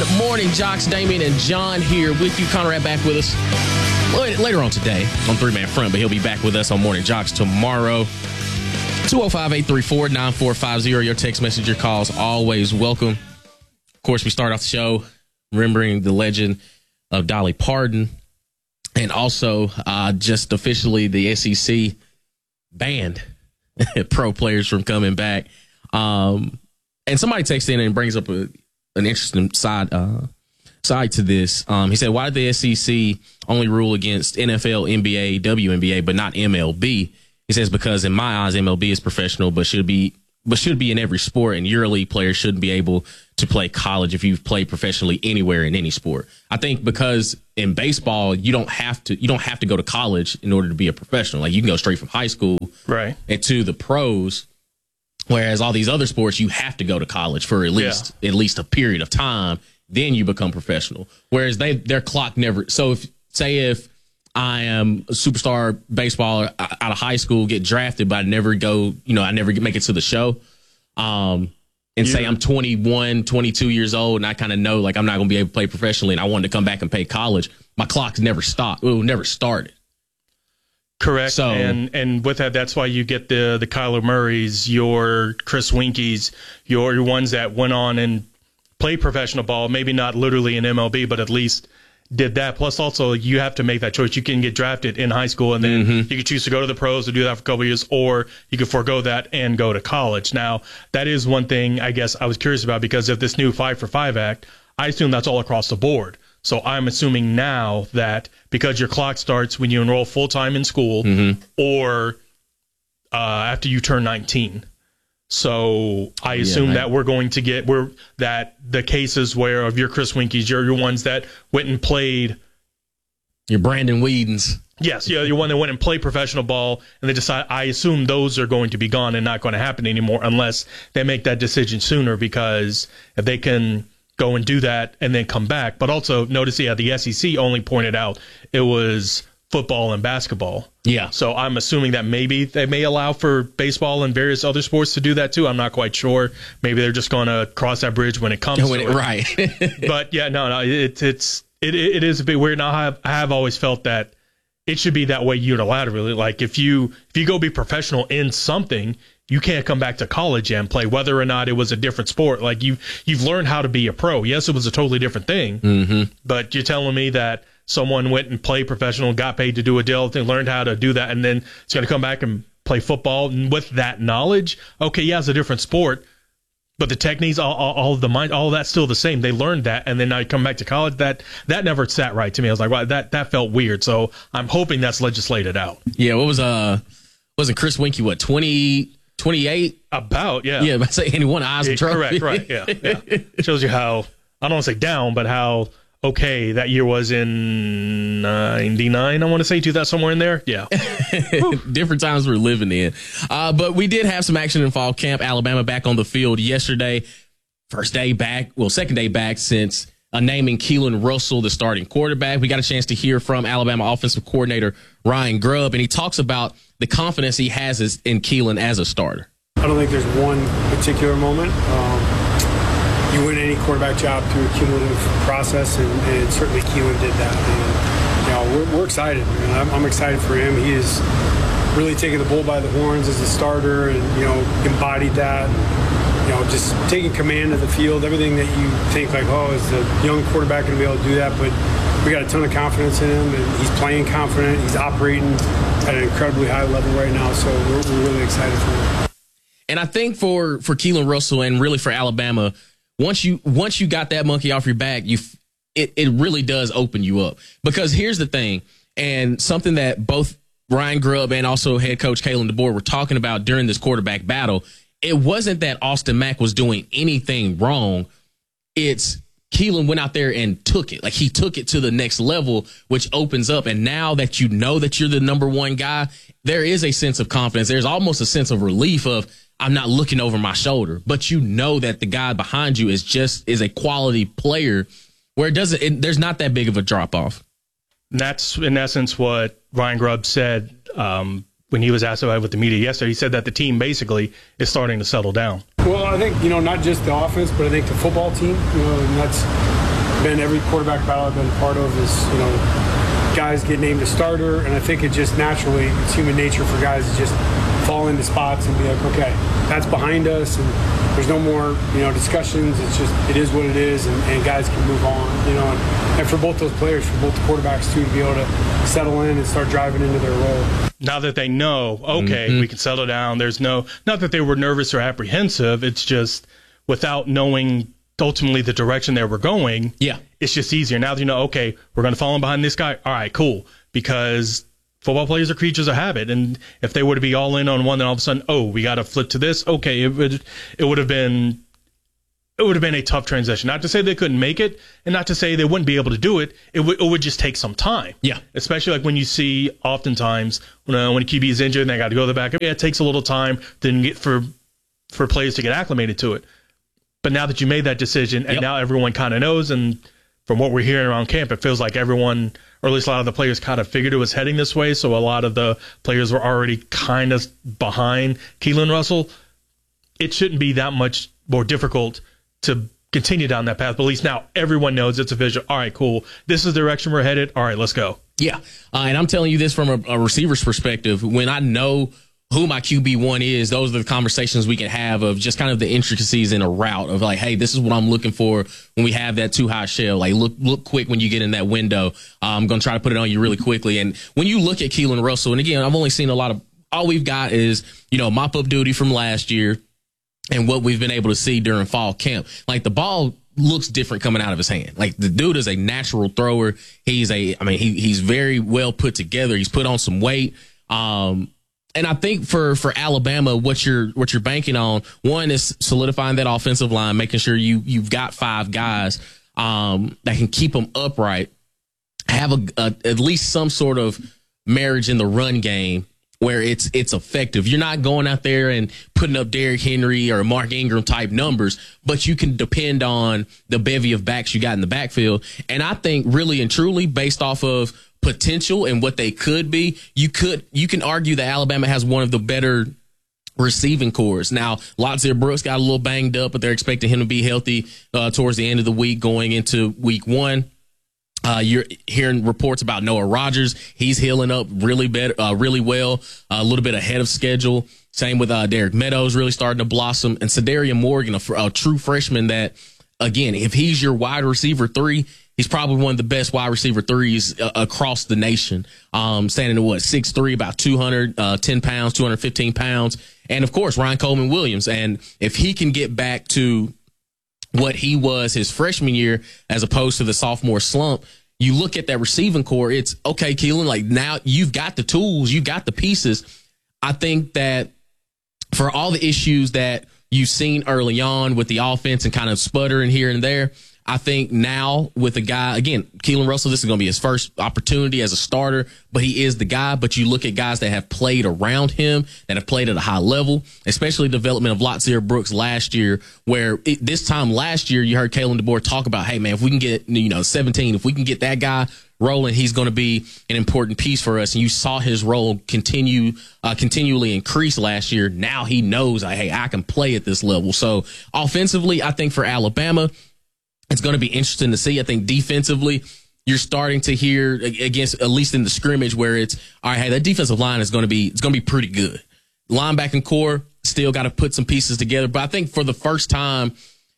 morning, Jocks, Damien, and John here with you. Conrad back with us later on today on Three Man Front, but he'll be back with us on Morning Jocks tomorrow. 205-834-9450. Your text message, your calls, always welcome. Of course, we start off the show remembering the legend of Dolly Parton, and also just officially the SEC banned pro players from coming back. And somebody texted in and brings up an interesting side to this. He said, why did the SEC only rule against NFL, NBA, WNBA, but not MLB? He says, because in my eyes, MLB is professional, but should be in every sport, and EuroLeague players shouldn't be able to play college if you've played professionally anywhere in any sport. I think because in baseball, you don't have to go to college in order to be a professional. Like, you can go straight from high school right into the pros. Whereas all these other sports, you have to go to college for at least a period of time, then you become professional. Whereas their clock never. So if I am a superstar baseballer out of high school, get drafted, but I never make it to the show. Say I'm 21, 22 years old, and I kind of know like I'm not going to be able to play professionally, and I wanted to come back and play college. My clock's never stopped. It will never started. Correct. So, and with that, that's why you get the Kyler Murrays, your Chris Winkies, your ones that went on and played professional ball, maybe not literally in MLB, but at least did that. Plus, also, you have to make that choice. You can get drafted in high school, and then you can choose to go to the pros to do that for a couple of years, or you can forego that and go to college. Now, that is one thing I guess I was curious about, because of this new 5 for 5 Act, I assume that's all across the board. So I'm assuming now that because your clock starts when you enroll full-time in school or after you turn 19. So I assume that we're going to get that the cases where of your Chris Winkies, your ones that went and played. Your Brandon Whedons. Yes, you're one that went and played professional ball, and they decide. I assume those are going to be gone and not going to happen anymore unless they make that decision sooner, because if they can go and do that and then come back. But also notice, the SEC only pointed out it was football and basketball. Yeah. So I'm assuming that maybe they may allow for baseball and various other sports to do that too. I'm not quite sure. Maybe they're just going to cross that bridge when it comes to it. Right. But yeah, no, it is a bit weird. Now I have always felt that it should be that way unilaterally. Like if you go be professional in something, you can't come back to college and play, whether or not it was a different sport. Like you've learned how to be a pro. Yes, it was a totally different thing, but you're telling me that someone went and played professional, got paid to do a deal, and learned how to do that, and then it's going to come back and play football. And with that knowledge, okay, yeah, it's a different sport, but the techniques, all of the mind, all of that's still the same. They learned that, and then I come back to college. That never sat right to me. I was like, wow, that felt weird. So I'm hoping that's legislated out. Yeah, wasn't Chris Winkie 28? About, yeah. Yeah, but say anyone eyes correct, right, yeah. Shows you how, I don't want to say down, but how okay that year was in 99, I want to say, 2000, somewhere in there. Yeah. Different times we're living in. But we did have some action in fall camp. Alabama back on the field yesterday. Second day back since naming Keelan Russell the starting quarterback. We got a chance to hear from Alabama offensive coordinator Ryan Grubb, and he talks about the confidence he has in Keelan as a starter. I don't think there's one particular moment. You win any quarterback job through a cumulative process, and certainly Keelan did that. And, we're excited. I'm excited for him. He is really taking the bull by the horns as a starter, and embodied that. Just taking command of the field, everything that you think like, is the young quarterback going to be able to do that? But we got a ton of confidence in him, and he's playing confident. He's operating at an incredibly high level right now, so we're really excited for him. And I think for Keelan Russell, and really for Alabama, once you got that monkey off your back, it really does open you up. Because here's the thing, and something that both Ryan Grubb and also head coach Kalen DeBoer were talking about during this quarterback battle, it wasn't that Austin Mack was doing anything wrong. It's Keelan went out there and took it. Like, he took it to the next level, which opens up. And now that you know that you're the number one guy, there is a sense of confidence. There's almost a sense of relief of, I'm not looking over my shoulder, but you know that the guy behind you is a quality player, where there's not that big of a drop off. And that's in essence what Ryan Grubb said when he was asked about it with the media yesterday. He said that the team basically is starting to settle down. Well, I think, not just the offense, but I think the football team, and that's been every quarterback battle I've been part of is, guys get named a starter, and I think it just naturally, it's human nature for guys to just fall into spots and be like, okay, that's behind us, and there's no more, discussions. It's just, it is what it is, and guys can move on, and for both those players, for both the quarterbacks too, to be able to settle in and start driving into their role. Now that they know, okay, we can settle down. There's not that they were nervous or apprehensive. It's just without knowing ultimately the direction they were going. Yeah. It's just easier. Now that you know, okay, we're going to fall in behind this guy. All right, cool. Because football players are creatures of habit. And if they were to be all in on one, then all of a sudden, we got to flip to this. Okay, it would have been a tough transition. Not to say they couldn't make it, and not to say they wouldn't be able to do it. It would just take some time. Yeah. Especially like when you see oftentimes when a QB is injured and they got to go to the backup. Yeah, it takes a little time for players to get acclimated to it. But now that you made that decision, and now everyone kind of knows, and from what we're hearing around camp, it feels like everyone, or at least a lot of the players, kind of figured it was heading this way. So a lot of the players were already kind of behind Keelan Russell. It shouldn't be that much more difficult to continue down that path. But at least now everyone knows it's official. All right, cool. This is the direction we're headed. All right, let's go. Yeah. And I'm telling you this from a receiver's perspective. When I know who my QB1 is, those are the conversations we can have of just kind of the intricacies in a route of like, hey, this is what I'm looking for when we have that too high shell. Like, look quick when you get in that window. I'm going to try to put it on you really quickly. And when you look at Keelan Russell, and again, I've only seen all we've got is, mop up duty from last year and what we've been able to see during fall camp. Like, the ball looks different coming out of his hand. Like, the dude is a natural thrower. He's very well put together. He's put on some weight. And I think for Alabama, what you're banking on, one is solidifying that offensive line, making sure you've got 5 guys that can keep them upright, have at least some sort of marriage in the run game where it's effective. You're not going out there and putting up Derrick Henry or Mark Ingram type numbers, but you can depend on the bevy of backs you got in the backfield. And I think really and truly, based off of potential and what they could be, you can argue that Alabama has one of the better receiving cores. Now, Lotzir Brooks got a little banged up, but they're expecting him to be healthy towards the end of the week going into week 1. You're hearing reports about Noah Rogers. He's healing up really well, a little bit ahead of schedule. Same with Derek Meadows really starting to blossom. And Sadaria Morgan, a true freshman that, again, if he's your wide receiver 3, he's probably one of the best wide receiver 3s across the nation. Standing at 6'3", about 210 pounds, 215 pounds. And, of course, Ryan Coleman Williams. And if he can get back to what he was his freshman year as opposed to the sophomore slump, you look at that receiving core, it's, okay, Keelan, like, now you've got the tools, you've got the pieces. I think that for all the issues that you've seen early on with the offense and kind of sputtering here and there, I think now with a guy, again, Keelan Russell, this is going to be his first opportunity as a starter, but he is the guy. But you look at guys that have played around him, that have played at a high level, especially the development of Lotzir Brooks last year, where this time last year, you heard Kalen DeBoer talk about, hey, man, if we can get, 17, if we can get that guy rolling, he's going to be an important piece for us. And you saw his role continually increase last year. Now he knows, hey, I can play at this level. So offensively, I think for Alabama, it's going to be interesting to see. I think defensively, you're starting to hear against, at least in the scrimmage, where it's, all right, hey, that defensive line is going to be pretty good. Linebacking core still got to put some pieces together. But I think for the first time,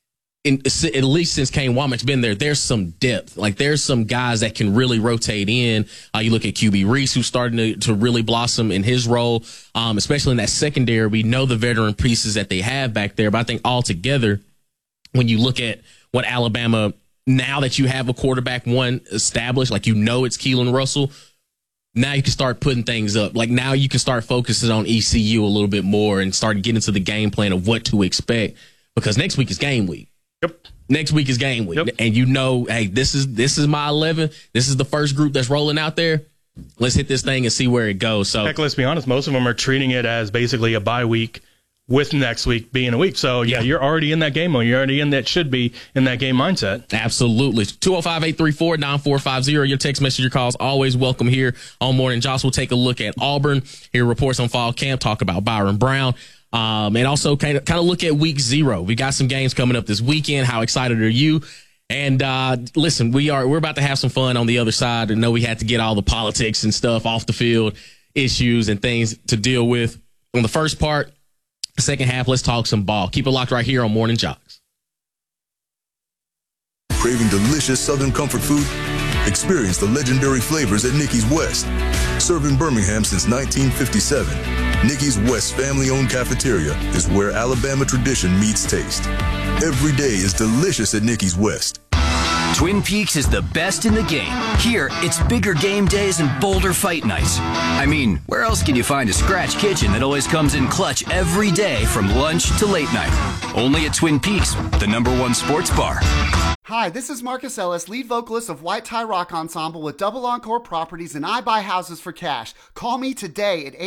at least since Kane Wommack's been there, there's some depth. Like, there's some guys that can really rotate in. You look at QB Reese, who's starting to really blossom in his role, especially in that secondary. We know the veteran pieces that they have back there. But I think altogether, when you look at what Alabama, now that you have a quarterback one established, like, it's Keelan Russell, now you can start putting things up. Like, now you can start focusing on ECU a little bit more and start getting into the game plan of what to expect, because next week is game week. Yep. Next week is game week. Yep. And hey, this is my 11. This is the first group that's rolling out there. Let's hit this thing and see where it goes. So, heck, let's be honest, most of them are treating it as basically a bye week, with next week being a week. So, yeah, you're already in that game mode. You're already should be in that game mindset. Absolutely. 205-834-9450. Your text message, your calls, always welcome here on Morning Josh. We'll take a look at Auburn, hear reports on fall camp, talk about Byron Brown, and also kind of look at week 0. We got some games coming up this weekend. How excited are you? And listen, we're about to have some fun on the other side. I know we had to get all the politics and stuff off the field, issues and things to deal with on the first part. The second half, let's talk some ball. Keep it locked right here on Morning Jogs. Craving delicious Southern comfort food? Experience the legendary flavors at Nicky's West. Serving Birmingham since 1957, Nicky's West family-owned cafeteria is where Alabama tradition meets taste. Every day is delicious at Nicky's West. Twin Peaks is the best in the game. Here, it's bigger game days and bolder fight nights. I mean, where else can you find a scratch kitchen that always comes in clutch every day from lunch to late night? Only at Twin Peaks, the #1 sports bar. Hi, this is Marcus Ellis, lead vocalist of White Tie Rock Ensemble with Double Encore Properties, and I buy houses for cash. Call me today at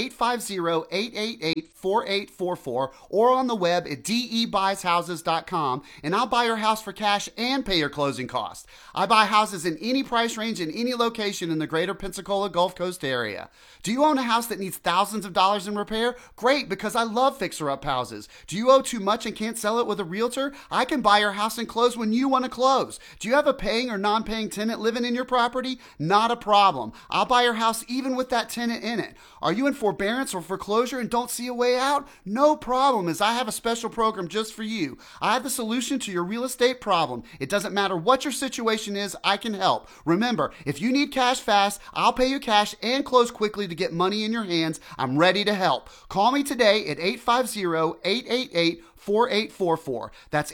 850-888-4844 or on the web at debuyshouses.com, and I'll buy your house for cash and pay your closing costs. I buy houses in any price range in any location in the greater Pensacola Gulf Coast area. Do you own a house that needs thousands of dollars in repair? Great, because I love fixer-up houses. Do you owe too much and can't sell it with a realtor? I can buy your house and close when you want to close. Do you have a paying or non-paying tenant living in your property? Not a problem. I'll buy your house even with that tenant in it. Are you in forbearance or foreclosure and don't see a way out? No problem, as I have a special program just for you. I have the solution to your real estate problem. It doesn't matter what your situation is, I can help. Remember, if you need cash fast, I'll pay you cash and close quickly to get money in your hands. I'm ready to help. Call me today at 850-888-4844. That's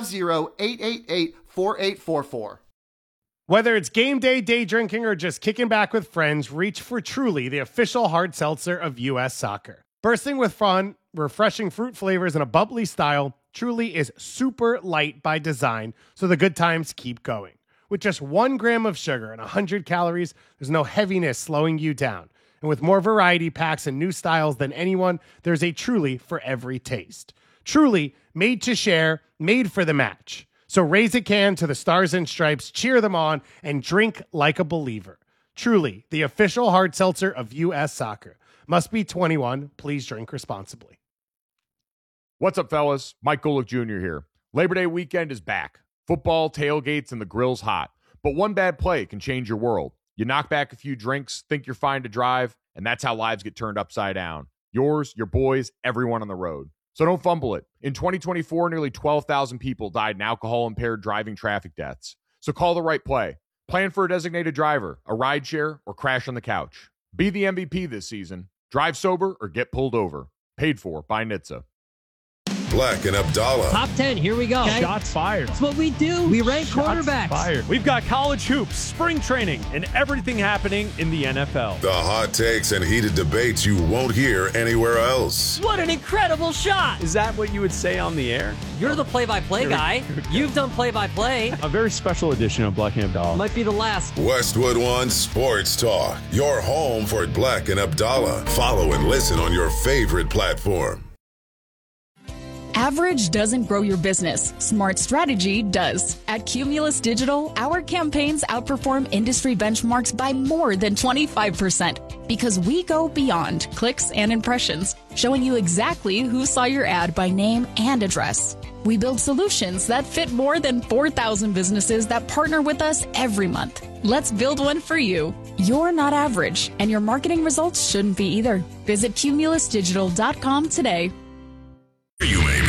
850-888-4844. Whether it's game day, day drinking, or just kicking back with friends, reach for Truly, the official hard seltzer of U.S. Soccer. Bursting with fun, refreshing fruit flavors, and a bubbly style, Truly is super light by design, so the good times keep going. With just 1 gram of sugar and 100 calories, there's no heaviness slowing you down. And with more variety packs and new styles than anyone, there's a Truly for every taste. Truly, made to share, made for the match. So raise a can to the Stars and Stripes, cheer them on, and drink like a believer. Truly, the official hard seltzer of U.S. Soccer. Must be 21. Please drink responsibly. What's up, fellas? Mike Golick Jr. here. Labor Day weekend is back. Football, tailgates, and the grill's hot. But one bad play can change your world. You knock back a few drinks, think you're fine to drive, and that's how lives get turned upside down. Yours, your boys, everyone on the road. So don't fumble it. In 2024, nearly 12,000 people died in alcohol-impaired driving traffic deaths. So call the right play. Plan for a designated driver, a rideshare, or crash on the couch. Be the MVP this season. Drive sober or get pulled over. Paid for by NHTSA. Black and Abdallah. Top 10, here we go. Okay? Shots fired. That's what we do. We rank quarterbacks. Fired. We've got college hoops, spring training, and everything happening in the NFL. The hot takes and heated debates you won't hear anywhere else. What an incredible shot. Is that what you would say on the air? You're the play-by-play guy. You've done play-by-play. A very special edition of Black and Abdallah. Might be the last. Westwood One Sports Talk. Your home for Black and Abdallah. Follow and listen on your favorite platform. Average doesn't grow your business. Smart strategy does. At Cumulus Digital, our campaigns outperform industry benchmarks by more than 25% because we go beyond clicks and impressions, showing you exactly who saw your ad by name and address. We build solutions that fit more than 4,000 businesses that partner with us every month. Let's build one for you. You're not average, and your marketing results shouldn't be either. Visit cumulusdigital.com today. You may